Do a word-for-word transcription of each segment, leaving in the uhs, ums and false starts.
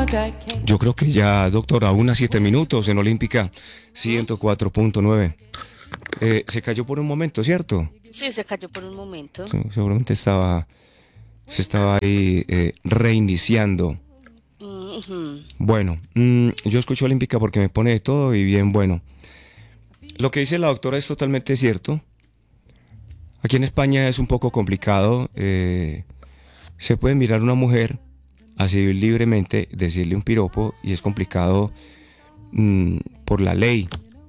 Yo creo que ya, doctor, a unas siete minutos en Olímpica ciento cuatro punto nueve. Eh, se cayó por un momento, ¿cierto? Sí, se cayó por un momento. Sí, seguramente estaba, se estaba ahí eh, reiniciando. Ujú. Bueno, mm, yo escucho Olímpica porque me pone de todo y bien bueno. Lo que dice la doctora es totalmente cierto. Aquí en España es un poco complicado. Eh, se puede mirar a una mujer así libremente, decirle un piropo y es complicado mm, por la ley.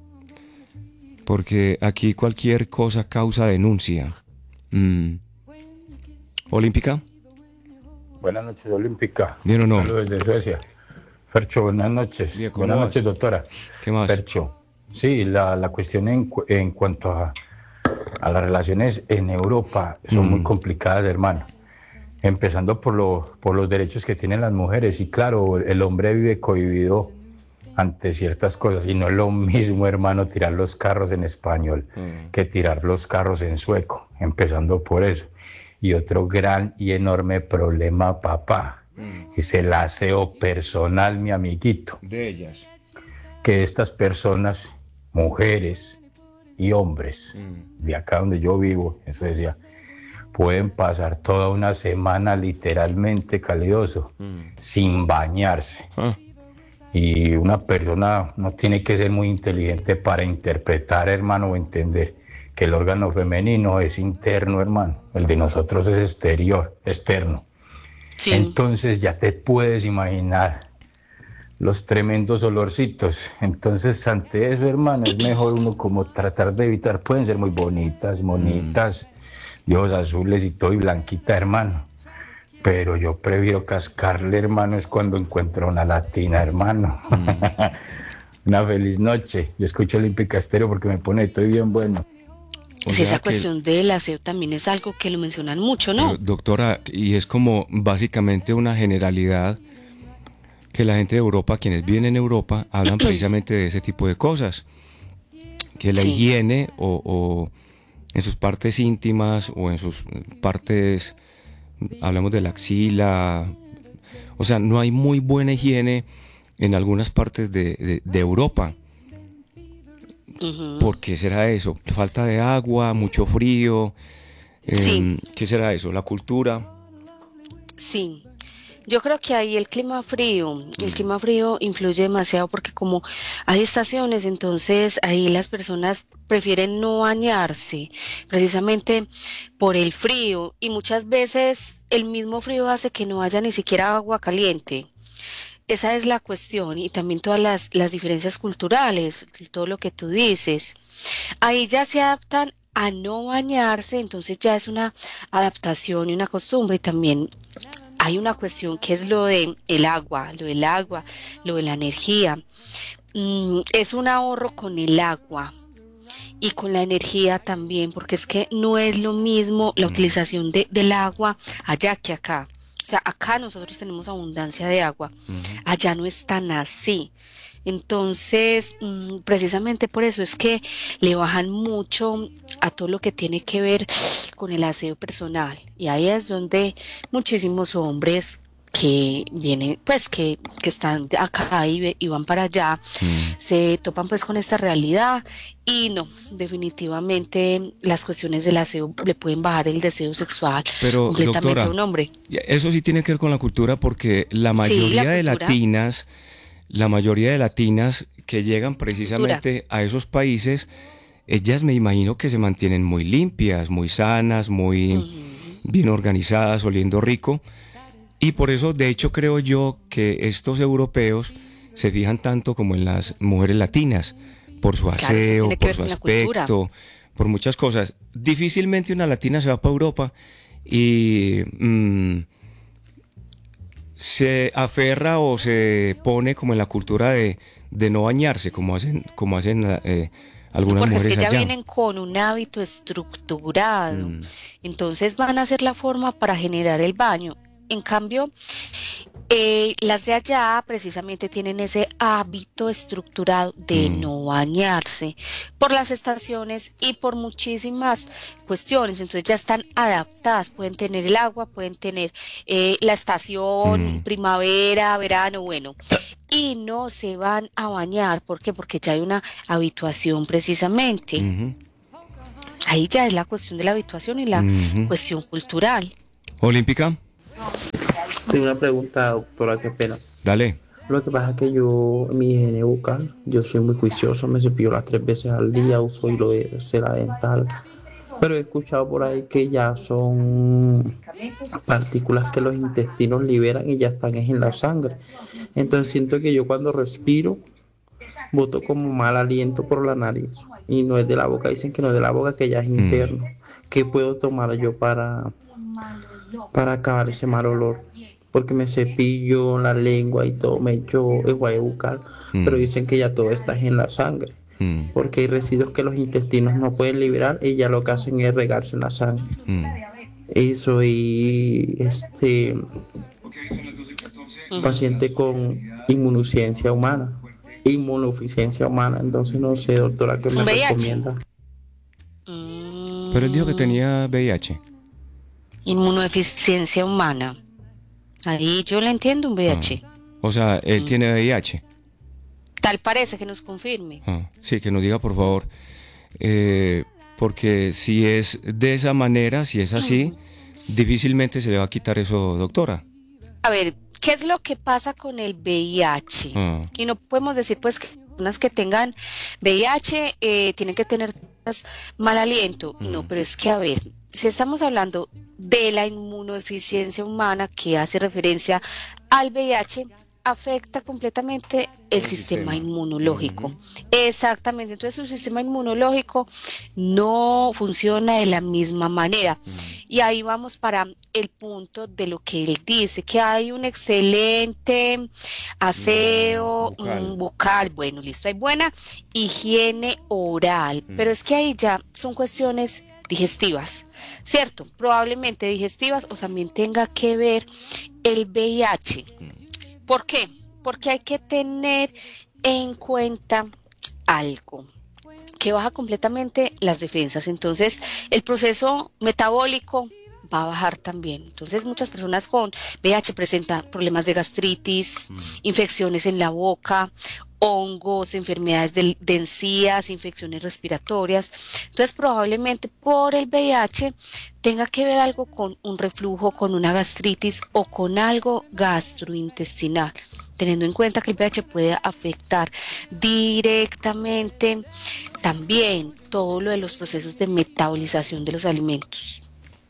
Porque aquí cualquier cosa causa denuncia. Mm. ¿Olímpica? Buenas noches, Olímpica. ¿Bien o no? Saludos desde Suecia. Fercho, buenas noches. Bien, ¿cómo Buenas vas? noches, doctora. ¿Qué más? Fercho, sí, la, la cuestión en, cu- en cuanto a, a las relaciones en Europa son muy Mm. complicadas, hermano. Empezando por, lo, por los derechos que tienen las mujeres. Y claro, el hombre vive cohibido ante ciertas cosas. Y no es lo mismo, hermano, tirar los carros en español Mm. que tirar los carros en sueco. Empezando por eso. Y otro gran y enorme problema, papá, Mm. es el aseo personal, mi amiguito. De ellas. Que estas personas, mujeres y hombres, Mm. de acá donde yo vivo, en Suecia, pueden pasar toda una semana literalmente calidoso, Mm. sin bañarse. Ah. Y una persona no tiene que ser muy inteligente para interpretar, hermano, o entender que el órgano femenino es interno, hermano. El de nosotros es exterior, externo. Sí. Entonces ya te puedes imaginar los tremendos olorcitos. Entonces, ante eso, hermano, es mejor uno como tratar de evitar. Pueden ser muy bonitas, bonitas, de ojos azules y todo, y blanquita, hermano. Pero yo prefiero cascarle, hermano, es cuando encuentro una latina, hermano. Una feliz noche. Yo escucho Olímpica Estéreo porque me pone todo bien bueno. O Sí, sea esa que, cuestión del aseo también es algo que lo mencionan mucho, pero, ¿no? doctora, y es como básicamente una generalidad que la gente de Europa, quienes viven en Europa, hablan precisamente de ese tipo de cosas. Que la Sí. higiene o, o en sus partes íntimas o en sus partes, hablamos de la axila, o sea, no hay muy buena higiene en algunas partes de, de- de Europa. Ujú. ¿Por qué será eso? Falta de agua, mucho frío. Sí. em, ¿Qué será eso? La cultura. Sí, yo creo que ahí el clima frío, el clima frío influye demasiado porque como hay estaciones, entonces ahí las personas prefieren no bañarse precisamente por el frío y muchas veces el mismo frío hace que no haya ni siquiera agua caliente. Esa es la cuestión y también todas las, las diferencias culturales, todo lo que tú dices. Ahí ya se adaptan a no bañarse, entonces ya es una adaptación y una costumbre y también hay una cuestión que es lo de el agua, lo del agua, lo de la energía. Mm, es un ahorro con el agua y con la energía también, porque es que no es lo mismo la Mm. utilización de, del agua allá que acá. O sea, acá nosotros tenemos abundancia de agua, Ujú. allá no es tan así. Entonces, mm, precisamente por eso es que le bajan mucho a todo lo que tiene que ver con el aseo personal. Y ahí es donde muchísimos hombres que vienen, pues que, que están de acá y, ve- y van para allá, Mm. se topan pues con esta realidad y no, definitivamente las cuestiones del aseo le pueden bajar el deseo sexual Pero, completamente a doctora, un hombre. y eso sí tiene que ver con la cultura porque la Sí, la mayoría de cultura, latinas, la mayoría de latinas que llegan cultura. precisamente a esos países, ellas me imagino que se mantienen muy limpias, muy sanas, muy Ujú. bien organizadas, oliendo rico. Y por eso, de hecho, creo yo que estos europeos se fijan tanto como en las mujeres latinas, por su Claro, eso aseo, tiene que por ver su con la cultura. aspecto, por muchas cosas. Difícilmente una latina se va para Europa y mm, se aferra o se pone como en la cultura de, de no bañarse, como hacen, como hacen eh, algunas Porque es que mujeres ya allá. vienen con un hábito estructurado, Mm. entonces van a hacer la forma para generar el baño. En cambio, Eh, las de allá precisamente tienen ese hábito estructurado de Mm, no bañarse por las estaciones y por muchísimas cuestiones. Entonces ya están adaptadas, pueden tener el agua, pueden tener eh, la estación, mm, primavera, verano, bueno, y no se van a bañar. ¿Por qué? Porque ya hay una habituación precisamente. ujú, Ahí ya es la cuestión de la habituación y la ujú. cuestión cultural. Olímpica, Tengo una pregunta, doctora, qué pena. dale. Lo que pasa es que yo, mi higiene bucal, yo soy muy juicioso, me cepillo las tres veces al día, uso hilo de cera dental, pero he escuchado por ahí que ya son partículas que los intestinos liberan y ya están es en la sangre. Entonces siento que yo cuando respiro, boto como mal aliento por la nariz y no es de la boca, dicen que no es de la boca, que ya es Mm, interno. ¿Qué puedo tomar yo para para acabar ese mal olor? Porque me cepillo la lengua y todo, me echo enjuague bucal, pero mm, dicen que ya todo está en la sangre, mm, porque hay residuos que los intestinos no pueden liberar y ya lo que hacen es regarse en la sangre. mm. Eso y este Ujú. paciente con inmunodeficiencia humana, inmunodeficiencia humana, entonces no sé, doctora, ¿qué me Un V I H. recomienda? Pero él dijo que Mm, tenía V I H. inmunodeficiencia humana. Ahí yo le entiendo un Ah, V I H. o sea, él Mm, tiene V I H. Tal parece que nos confirme. Ah, sí, que nos diga por favor. Eh, porque si es de esa manera, si es así, difícilmente se le va a quitar eso, doctora. A ver, ¿qué es lo que pasa con el V I H? Ah, Y no podemos decir pues que personas que tengan V I H eh, tienen que tener mal aliento. No, mm, pero es que a ver, si estamos hablando de la inmunodeficiencia humana que hace referencia al V I H, afecta completamente el el sistema sistema. inmunológico. Ujú, Exactamente, entonces su sistema inmunológico no funciona de la misma manera. mm, Y ahí vamos para el punto de lo que él dice, que hay un excelente mm, aseo mm, bucal. bucal, bueno, listo, hay buena higiene oral, pero Mm, es que ahí ya son cuestiones digestivas, ¿cierto? Probablemente digestivas o también tenga que ver el V I H. mm, ¿Por qué? Porque hay que tener en cuenta algo que baja completamente las defensas. Entonces, el proceso metabólico va a bajar también. Entonces, muchas personas con V I H presentan problemas de gastritis, mm. infecciones en la boca, hongos, enfermedades de, de encías, infecciones respiratorias. Entonces, probablemente por el V I H tenga que ver algo con un reflujo, con una gastritis o con algo gastrointestinal, teniendo en cuenta que el V I H puede afectar directamente también todo lo de los procesos de metabolización de los alimentos.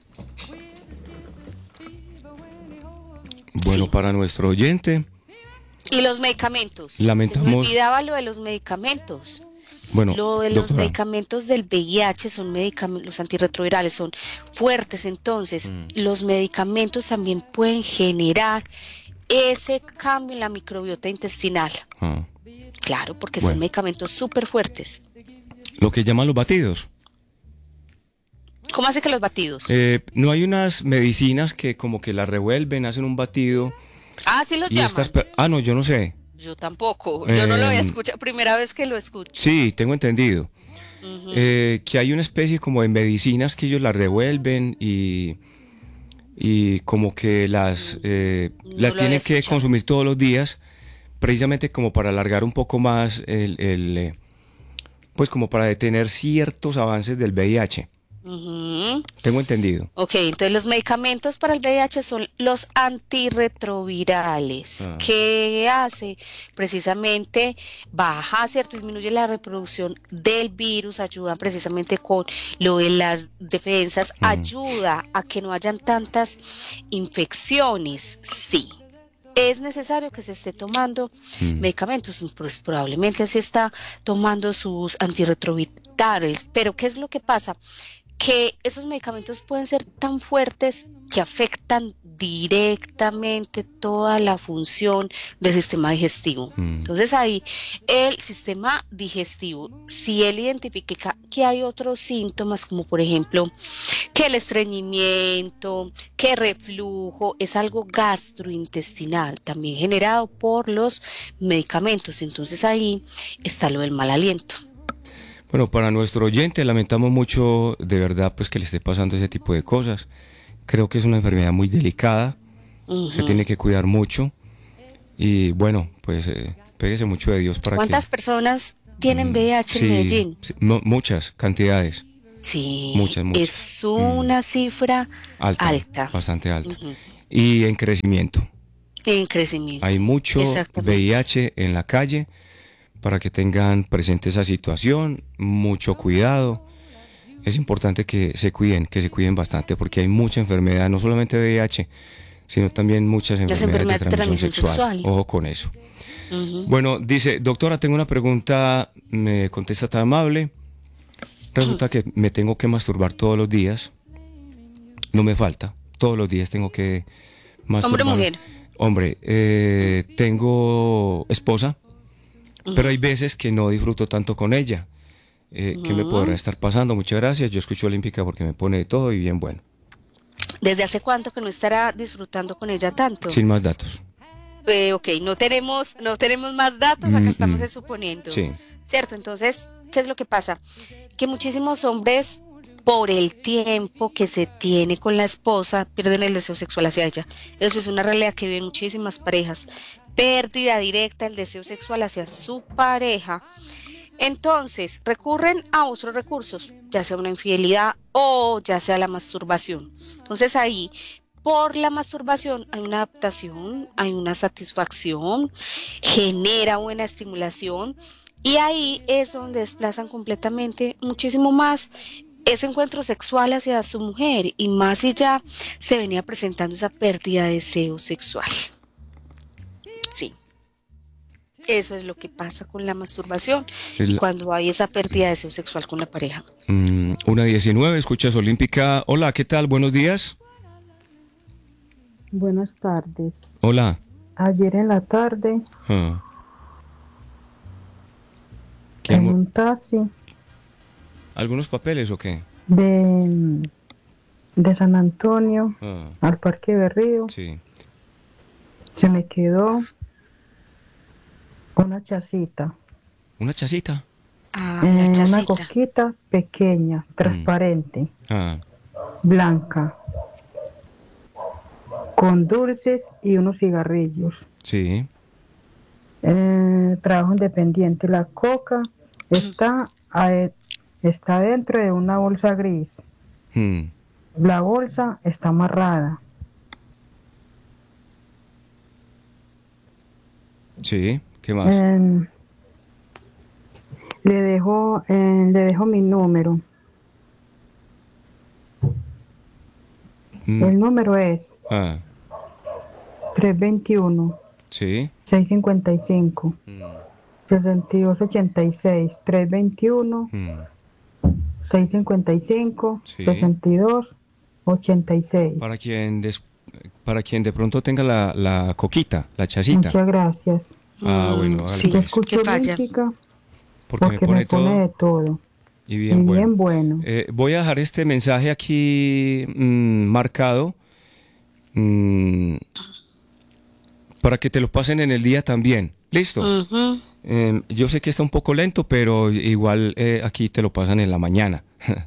Bueno, Sí. para nuestro oyente, Y los medicamentos. Se me lamentamos, olvidaba lo de los medicamentos. bueno, Lo de los doctora, medicamentos del V I H son medicamentos, los antirretrovirales son fuertes, entonces mm, los medicamentos también pueden generar ese cambio en la microbiota intestinal. ah, Claro, porque son bueno, medicamentos súper fuertes. lo que llaman los batidos. ¿Cómo hace que los batidos? Eh, no hay unas medicinas que como que las revuelven, hacen un batido Ah, sí los y estas... llaman. pe- Ah, no, yo no sé. Yo tampoco, yo no lo había Em, escuchado, primera vez que lo escucho. sí, tengo entendido. Ujú. Eh, que hay una especie como de medicinas que ellos las revuelven y, y como que las, eh, No las lo había tienen que escuchado. consumir todos los días, precisamente como para alargar un poco más el, el, eh, pues como para detener ciertos avances del V I H. Ujú. Tengo entendido. Ok, entonces los medicamentos para el V I H son los antirretrovirales. Ah, ¿Qué hace? Precisamente baja, ¿cierto? Disminuye la reproducción del virus, ayuda precisamente con lo de las defensas, mm, ayuda a que no hayan tantas infecciones. Sí. Es necesario que se esté tomando mm, medicamentos, pues probablemente se está tomando sus antirretrovirales, pero ¿qué es lo que pasa? que esos medicamentos pueden ser tan fuertes que afectan directamente toda la función del sistema digestivo. Mm. Entonces ahí el sistema digestivo, si él identifica que hay otros síntomas, como por ejemplo que el estreñimiento, que reflujo, es algo gastrointestinal, también generado por los medicamentos, entonces ahí está lo del mal aliento. Bueno, para nuestro oyente lamentamos mucho de verdad pues que le esté pasando ese tipo de cosas. Creo que es una enfermedad muy delicada, Uh-huh. se tiene que cuidar mucho y bueno, pues eh, péguese mucho de Dios para ¿Cuántas que... personas tienen V I H Sí, en Medellín? sí, mu- muchas cantidades, Sí, muchas, muchas. es una cifra Alta, alta. bastante alta. Ujú. Y en crecimiento. En crecimiento. Hay mucho Exactamente. V I H en la calle, para que tengan presente esa situación, mucho cuidado. Es importante que se cuiden, que se cuiden bastante, porque hay mucha enfermedad, no solamente V I H, sino también muchas Las enfermedades de enfermedades de transmisión transmisión sexual. sexual. Ojo con eso. Ujú. Bueno, dice, doctora, tengo una pregunta, me contesta tan amable. Resulta que me tengo que masturbar todos los días. No me falta, todos los días tengo que masturbar. ¿Hombre o mujer? Hombre, eh, tengo esposa, pero hay veces que no disfruto tanto con ella. Eh, ¿Qué me podrá estar pasando? Muchas gracias. Yo escucho Olímpica porque me pone de todo y bien bueno. ¿Desde hace cuánto que no estará disfrutando con ella tanto? Sin más datos. Eh, ok, no tenemos, no tenemos más datos, acá Mm, estamos mm. suponiendo. Sí. ¿Cierto? Entonces, ¿qué es lo que pasa? Que muchísimos hombres, por el tiempo que se tiene con la esposa, pierden el deseo sexual hacia ella. Eso es una realidad que viven muchísimas parejas. Pérdida directa del deseo sexual hacia su pareja. Entonces, recurren a otros recursos, ya sea una infidelidad o ya sea la masturbación. Entonces ahí, por la masturbación hay una adaptación, hay una satisfacción, genera buena estimulación y ahí es donde desplazan completamente muchísimo más ese encuentro sexual hacia su mujer y más si ya se venía presentando esa pérdida de deseo sexual. Sí. Eso es lo que pasa con la masturbación y El- cuando hay esa pérdida de deseo sexual con la pareja. Mm, una diecinueve, escuchas Olímpica. Hola, ¿qué tal? Buenos días. Buenas tardes. Hola. Ayer en la tarde, Ah. ¿Quién en mu- un taxi ¿Algunos papeles o qué? de, de San Antonio Ah, al Parque Berrío, sí. se me quedó una chacita, ¿Una chacita? Ah, eh, la una chacita. coquita pequeña, transparente, Ah, blanca, con dulces y unos cigarrillos. sí. Eh, trabajo independiente. La coca está, a- está dentro de una bolsa gris. Mm, La bolsa está amarrada. sí. ¿Qué más? Eh, le dejo, eh, le dejo mi número. Mm, El número es ah, tres veintiuno, sí. seiscientos cincuenta y cinco, Mm, sesenta y dos ochenta y seis. tres veintiuno, mm, seiscientos cincuenta y cinco, Sí. sesenta y dos ochenta y seis. Para quien, des- para quien de pronto tenga la, la coquita, la chacita. Muchas gracias. Ah, Mm, bueno, hágale sí, Yo pues. escucho que falla. Olímpica Porque, porque me pone me pone todo de todo. y Y bien bueno. bien bueno. Eh, voy a dejar este mensaje aquí mm, marcado mm, para que te lo pasen en el día también. ¿Listo? Ujú. Eh, yo sé que está un poco lento, pero igual eh, aquí te lo pasan en la mañana.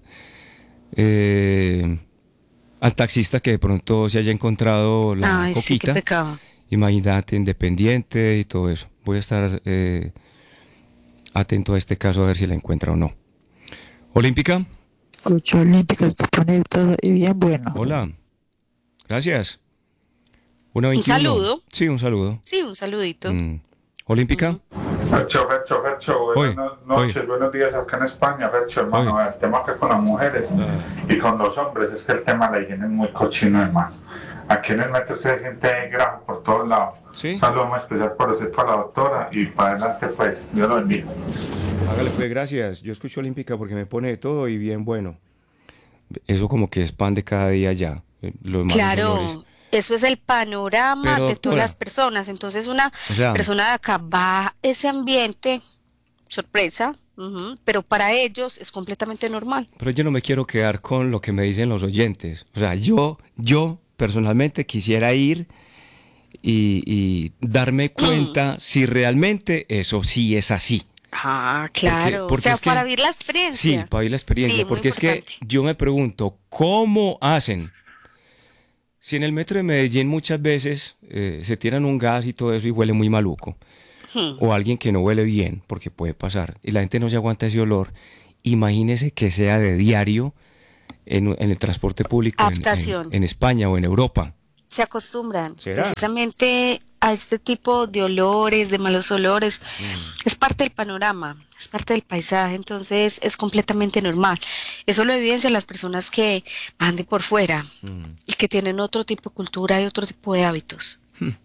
Eh, al taxista que de pronto se haya encontrado la Ay, sí, qué coquita, pecado. imagínate, independiente y todo eso. Voy a estar eh, atento a este caso a ver si la encuentra o no. Olímpica, Escucho Olímpica, que pone de todo y bien bueno. hola. Gracias. Una Un veintiuno. saludo. Sí, un saludo. Sí, un saludito. Mm. Olímpica. Fercho, Fercho, Fercho, Oye, buenas noches, oye. buenos días acá en España, Fercho, hermano. Oye. El tema acá con las mujeres Ah. y con los hombres es que el tema de la higiene es muy cochino, hermano. Aquí en el metro se siente grajo por todos lados. ¿Sí? Un saludo muy especial por usted, para la doctora y para adelante, pues, Dios lo bendiga. Hágale pues, gracias. Yo escucho Olímpica porque me pone de todo y bien bueno. eso como que es pan de cada día ya, eh, los malos olores. Claro, eso es el panorama Pero, de todas doctora, las personas. Entonces, una o sea, persona de acá va a ese ambiente, sorpresa, ujú, pero para ellos es completamente normal. pero yo no me quiero quedar con lo que me dicen los oyentes. O sea, yo, yo personalmente quisiera ir y, y darme cuenta si realmente eso sí es así. Ah, Porque, claro. O porque sea, es que, para vivir la sí, experiencia. para vivir la Sí, experiencia, muy porque es que importante. yo me pregunto, ¿cómo hacen? Si en el metro de Medellín muchas veces eh, se tiran un gas y todo eso y huele muy maluco, Hmm. o alguien que no huele bien, porque puede pasar, y la gente no se aguanta ese olor, imagínese que sea de diario en, en el transporte público en, en- Adaptación. en España o en Europa. Se acostumbran ¿Será? precisamente a este tipo de olores, de malos olores. Mm. Es parte del panorama, es parte del paisaje, entonces es completamente normal. Eso lo evidencian las personas que van de por fuera Mm. y que tienen otro tipo de cultura y otro tipo de hábitos.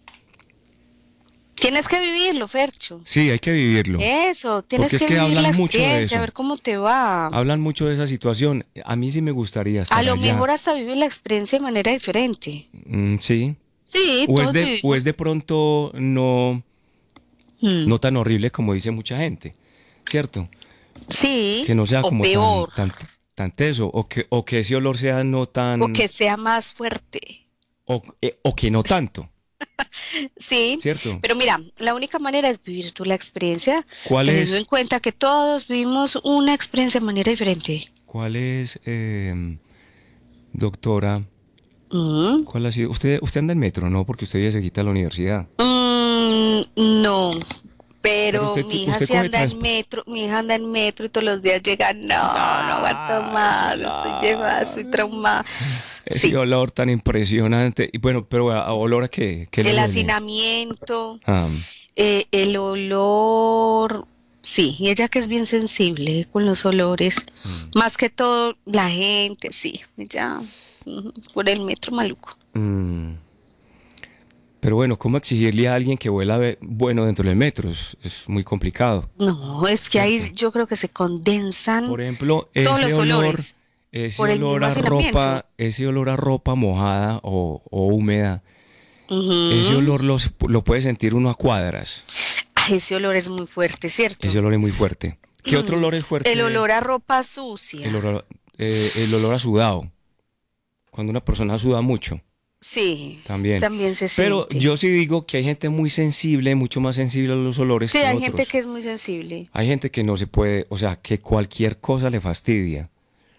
Tienes que vivirlo, Fercho. Sí, hay que vivirlo, Eso, tienes porque es que que vivir la hablan mucho de experiencia, a eso, ver cómo te va. hablan mucho de esa situación. A mí sí me gustaría A estar lo allá. mejor hasta vivir la experiencia de manera diferente. Mm, sí. Sí, O es todos de, o es vivimos. de pronto no, Mm, no tan horrible como dice mucha gente, ¿cierto? sí, Que no sea o como tan, peor, tan, tan teso, o que, o que ese olor sea no o que tan, sea más fuerte. o, eh, o que no tanto, Sí, ¿cierto? pero mira, la única manera es vivir tú la experiencia, ¿Cuál teniendo en es, cuenta que todos vivimos una experiencia de manera diferente. cuál es, eh, doctora, Mm, cuál ha sido? Usted, usted anda en metro, ¿no? Porque usted ya se quita a la universidad. mm, no, Pero pero usted, ti- mi hija usted sí coge anda en transporte. metro, mi hija anda en metro y todos los días llega, no, no aguanto Ah, ese más, estoy llevada, estoy olor. traumada. Ese Sí, olor tan impresionante. Y bueno, pero a, a olor a qué, ¿qué le el huele? hacinamiento, Ah, eh, el olor, sí, y ella que es bien sensible con los olores, mm, más que todo la gente, sí, ella ujú, por el metro maluco. mm. Pero bueno, ¿cómo exigirle a alguien que vuela ve- bueno dentro del metro? Es, es muy complicado, No, es que ahí ¿cierto? yo creo que se condensan Por ejemplo, todos ese los olor, olores ese por el olor mismo a hacinamiento. ropa, ese olor a ropa mojada o, o húmeda, ese Ujú. olor los- lo puede sentir uno a cuadras. Ay, ese olor es muy fuerte, ¿cierto? Ese olor es muy fuerte. ¿Qué otro olor es El fuerte? olor a ropa El sucia. olor, eh, el olor a sudado. Cuando una persona suda mucho, Sí, también. también se Pero siente. yo sí digo que hay gente muy sensible, mucho más sensible a los olores Sí, que hay gente otros. que es muy sensible. Hay gente que no se puede, o sea, que cualquier cosa le fastidia.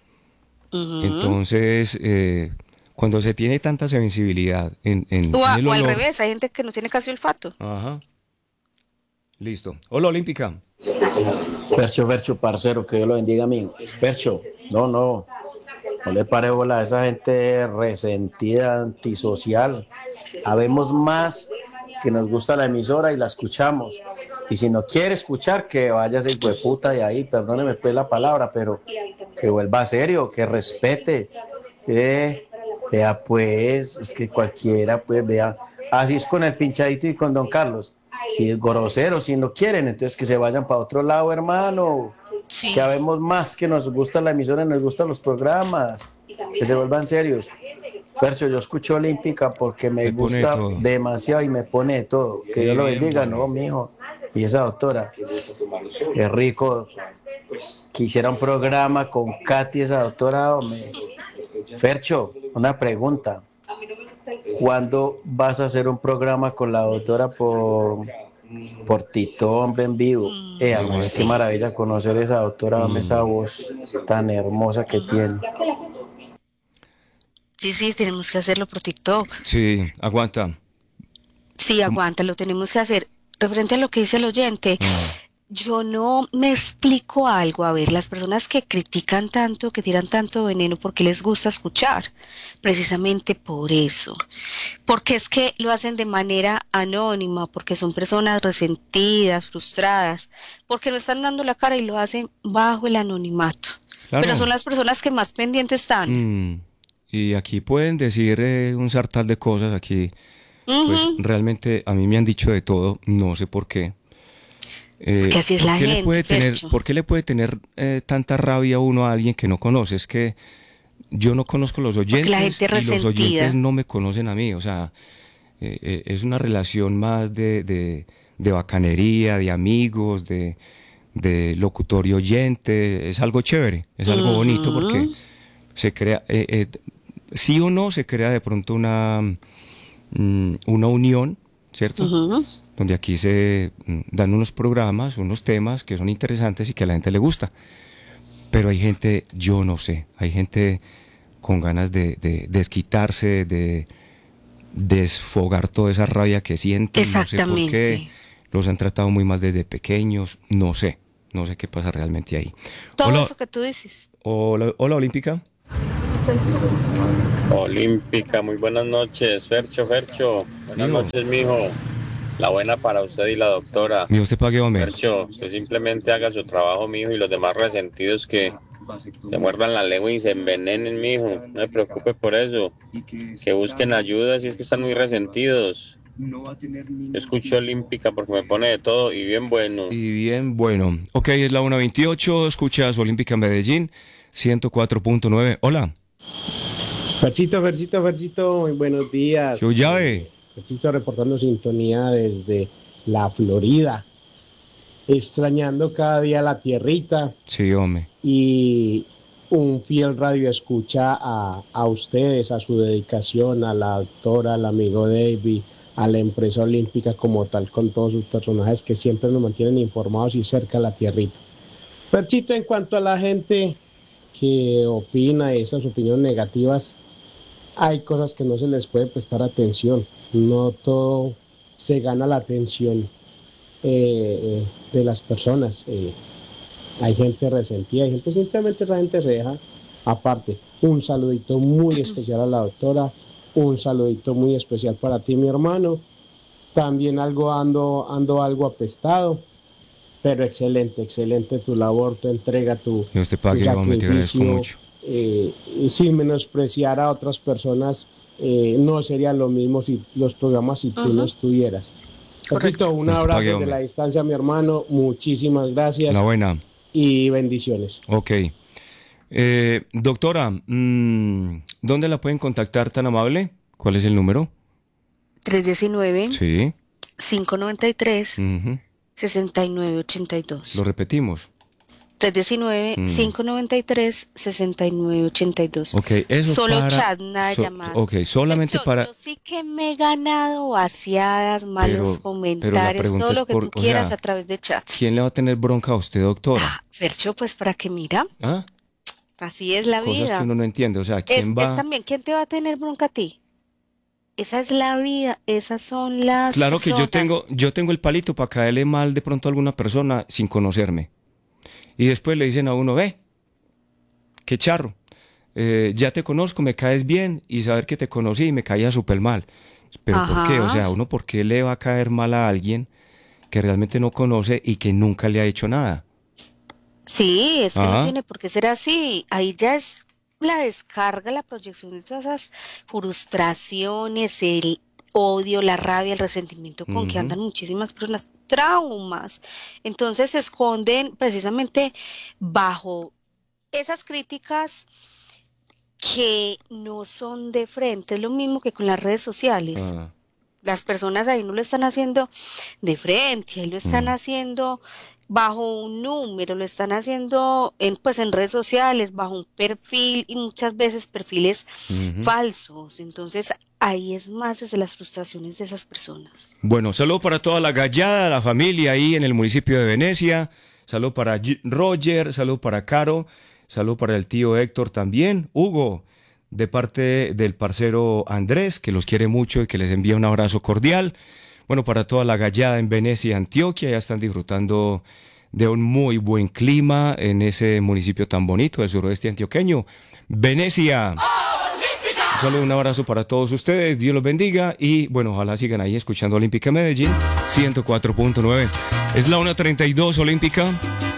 Ujú. Entonces, eh, cuando se tiene tanta sensibilidad en, en- O, en a- el o al olor, revés, hay gente que no tiene casi olfato. ajá, listo. Hola, Olímpica. Fercho, Fercho, parcero, que Dios lo bendiga a mí. Fercho, no, no, no le pare bola a esa gente resentida, antisocial. Habemos más que nos gusta la emisora y la escuchamos. Y si no quiere escuchar, que vaya ese hijo de puta de ahí, perdóneme pues la palabra, pero que vuelva serio, que respete. Que vea pues, es que cualquiera pues vea. Así es con el pinchadito y con don Carlos. Si es grosero, si no quieren, entonces que se vayan para otro lado, hermano. Sí. Que habemos más que nos gusta la emisora, nos gustan los programas. Que se vuelvan serios. Percho, yo escucho Olímpica porque me Me pone de gusta todo. demasiado y me pone de todo. Que Sí, Dios lo bien bendiga, bueno. no, mijo. Y esa doctora, qué rico. Quisiera un programa con Katy, esa doctora, hombre. Fercho, una pregunta. ¿Cuándo vas a hacer un programa con la doctora por, por Tito, hombre, en vivo? Eh, Mm, hombre, qué sí. maravilla conocer a esa doctora, hombre, esa Mm, voz tan hermosa que tiene. Sí, sí, tenemos que hacerlo por TikTok. sí, aguanta. Sí, ¿Cómo? aguanta, lo tenemos que hacer. Referente a lo que dice el oyente, Ah, yo no me explico algo. A ver, las personas que critican tanto, que tiran tanto veneno, porque les gusta escuchar, precisamente por eso. Porque es que lo hacen de manera anónima, porque son personas resentidas, frustradas, porque no están dando la cara y lo hacen bajo el anonimato. Pero claro. son las personas que más pendientes están. Mm, y aquí pueden decir eh, un sartal de cosas. Aquí, pues Ujú. realmente a mí me han dicho de todo, no sé por qué. Eh, Porque así es ¿por la qué le gente, puede tener, Fercho. por qué le puede tener eh, tanta rabia uno a alguien que no conoce? Es que yo no conozco los Porque oyentes la gente y los resentida. oyentes no me conocen a mí, o sea, eh, eh, es una relación más de, de, de bacanería, de amigos, de, de locutor y oyente, es algo chévere, es algo bonito porque Ujú. se crea, eh, eh, sí o no, se crea de pronto una, mm, una unión, ¿cierto? Ujú. Donde aquí se mm, dan unos programas, unos temas que son interesantes y que a la gente le gusta. Pero hay gente, yo no sé, hay gente con ganas de, de desquitarse, de desfogar toda esa rabia que sienten, no sé por qué, Exactamente. los han tratado muy mal desde pequeños, no sé, no sé qué pasa realmente ahí. Todo Hola, eso que tú dices. hola, hola Olímpica. Olímpica, muy buenas noches, Fercho, Fercho, buenas Mijo, noches, mijo. La buena para usted y la doctora. mijo, usted pague, hombre. Fercho, usted simplemente haga su trabajo, mijo, y los demás resentidos que se muerdan la lengua y se envenenen, mijo. No se preocupe por eso. Que busquen ayuda si es que están muy resentidos. Yo escucho Olímpica porque me pone de todo y bien bueno. Y bien, bueno. Ok, es la una veintiocho, escuchas Olímpica Medellín, ciento cuatro punto nueve. Hola, Ferchito, Ferchito, Ferchito, muy buenos días. yo llave. Eh, Ferchito reportando sintonía desde la Florida, extrañando cada día la tierrita Sí, hombre. y un fiel radio escucha a, a ustedes, a su dedicación, a la doctora, al amigo David, a la empresa olímpica como tal, con todos sus personajes que siempre nos mantienen informados y cerca a la tierrita. Ferchito, en cuanto a la gente que opina esas opiniones negativas, hay cosas que no se les puede prestar atención. No todo se gana la atención eh, de las personas. Eh, hay gente resentida, hay gente simplemente esa gente se deja aparte. Un saludito muy especial a la doctora, un saludito muy especial para ti, mi hermano. También algo ando, ando algo apestado, pero excelente, excelente tu labor, tu entrega, tu, Dios te tu pague, hombre, te agradezco sacrificio, mucho. eh, y sin menospreciar a otras personas, eh, no sería lo mismo si los programas si tú Ujú. no estuvieras. Correcto. Ferchito, un Dios te abrazo pague, desde hombre. la distancia, mi hermano, muchísimas La gracias buena. y bendiciones. Ok. Eh, doctora, mm, ¿dónde la pueden contactar tan amable? ¿Cuál es el número? tres uno nueve, Sí. cinco nueve tres, Ujú. seis nueve ocho dos. Lo repetimos. tres uno nueve, Mm. cinco nueve tres, seis nueve ocho dos. Ok, eso Solo para... chat, nada de so- llamadas. ok, solamente Fercho, para... yo sí que me he ganado vaciadas, malos Pero, pero la comentarios, pregunta todo es lo que por... tú O quieras sea, a través de chat. ¿quién le va a tener bronca a usted, doctora? Ah, Fercho, pues para que mira, ¿Ah? así es la Cosas que vida. uno no entiende. O sea, Es, ¿quién es va...? también, ¿quién te va a tener bronca a ti? Esa es la vida, esas son las Claro que yo personas. tengo, yo tengo el palito para caerle mal de pronto a alguna persona sin conocerme. Y después le dicen a uno, ve, qué charro. Eh, ya te conozco, me caes bien, y saber que te conocí y me caía súper mal. Pero ¿por qué? O Ajá. sea, uno ¿por qué le va a caer mal a alguien que realmente no conoce y que nunca le ha hecho nada? Sí, es que no Ah, tiene por qué ser así. Ahí ya es la descarga, la proyección de todas esas frustraciones, el odio, la rabia, el resentimiento con que ujú. andan muchísimas personas, traumas. Entonces se esconden precisamente bajo esas críticas que no son de frente. Es lo mismo que con las redes sociales. Ah, Las personas ahí no lo están haciendo de frente, ahí lo están mm. haciendo bajo un número, lo están haciendo en, pues, en redes sociales, bajo un perfil y muchas veces perfiles Ujú. falsos. Entonces ahí es más desde las frustraciones de esas personas. Bueno, saludo para toda la gallada, la familia ahí en el municipio de Venecia. Saludo para G- Roger, saludo para Caro, saludo para el tío Héctor también. Hugo, de parte del parcero Andrés, que los quiere mucho y que les envía un abrazo cordial. Bueno, para toda la gallada en Venecia, Antioquia, ya están disfrutando de un muy buen clima en ese municipio tan bonito del suroeste antioqueño. Venecia. Un saludo, un abrazo para todos ustedes, Dios los bendiga y bueno, ojalá sigan ahí escuchando Olímpica Medellín ciento cuatro punto nueve. Es la una treinta y dos Olímpica.